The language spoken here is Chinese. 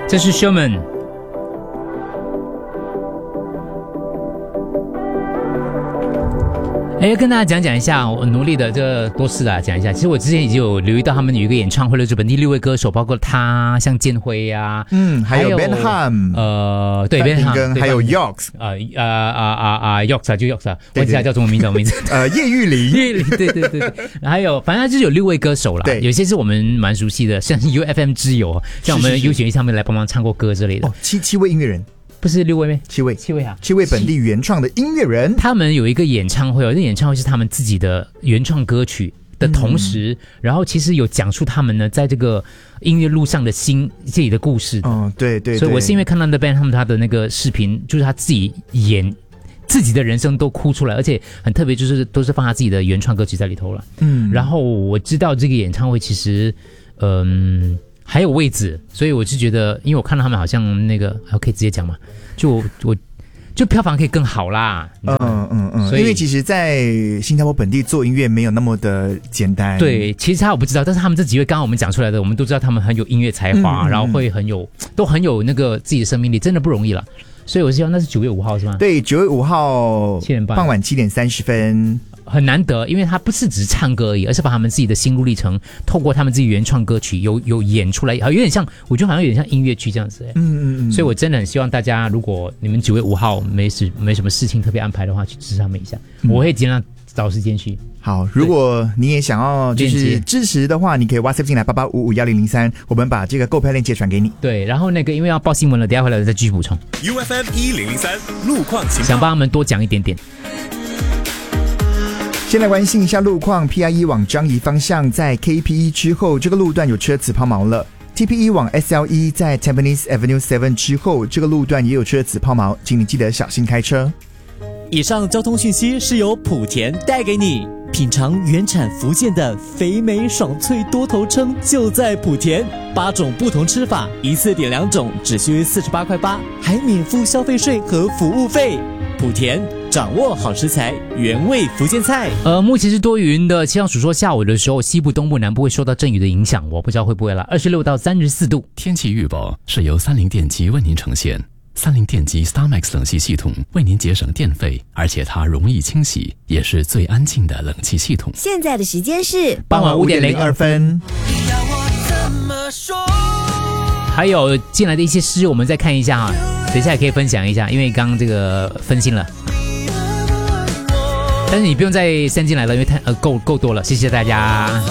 这是 Sherman。要跟大家讲一下，我努力的这多事啊，讲一下。其实我之前已经有留意到他们有一个演唱会的，日本第6位歌手，包括他，像建辉啊， 还有 Benham， 对 Benham， 还有 Yox， Yox 就 Yox， 忘记他叫什么名字， 叶玉玲， 对，还有反正就是有6位歌手啦， 对， 有些是我们蛮熟悉的，像 UFM 之友，像我们优选上面来帮忙唱过歌之类的。 七位音乐人。 不是6位吗 ？7位啊 ，7位本地原创的音乐人， 他们有一个演唱会，这演唱会是他们自己的原创歌曲的同时，然后其实有讲述他们呢在这个音乐路上的自己的故事的。 对， 所以我是因为看到那边他的那个视频，就是他自己演自己的人生都哭出来，而且很特别，就是都是放他自己的原创歌曲在里头了。然后我知道这个演唱会其实，还有位置，所以我就觉得，因为我看到他们好像那个，可以直接讲嘛，就票房可以更好啦。 所以因为其实，在新加坡本地做音乐没有那么的简单。 对，其实我不知道，但是他们这几位刚刚我们讲出来的，我们都知道他们很有音乐才华，然后会都很有那个自己的生命力，真的不容易了。所以我希望那是9月5号是吗？ 对，9月5号 7点半， 傍晚7点30分。 很难得，因为他不是只是唱歌而已，而是把他们自己的心路历程透过他们自己原创歌曲有演出来，有点像，我觉得好像有点像音乐剧这样子。所以我真的很希望大家，如果你们9月5号没什么事情特别安排的话，去支持他们一下，我会尽量找时间去。 好，如果你也想要就是支持的话，你可以 WhatsApp 进来88551003，我们把这个购票链接传给你。 对，然后因为要报新闻了，等一下回来再继续补充。 UFM 1003路况情报， 想帮他们多讲一点点。 先来关心一下路况 ，PIE 往樟宜方向在 KPE 之后，这个路段有车子抛锚了。TPE 往 SLE 在 Tampines Avenue 7之后，这个路段也有车子抛锚，请你记得小心开车。 以上交通讯息是由莆田带给你。品尝原产福建的肥美爽脆多头称就在莆田，8种不同吃法，一次点2种，只需48.8块，还免付消费税和服务费。莆田掌握好食材，原味福建菜。 目前是多云的，气象署说下午的时候，西部、东部、南部会受到阵雨的影响，我不知道会不会啦。26到34度。 天气预报是由三菱电机为您呈现。三菱电机 StarMax 冷气系统为您节省电费，而且它容易清洗，也是最安静的冷气系统。 现在的时间是傍晚5点02分。还有进来的一些诗，我们再看一下哈，等一下也可以分享一下，因为刚刚这个分心了。但是你不用再send进来了，因为太够多了，谢谢大家。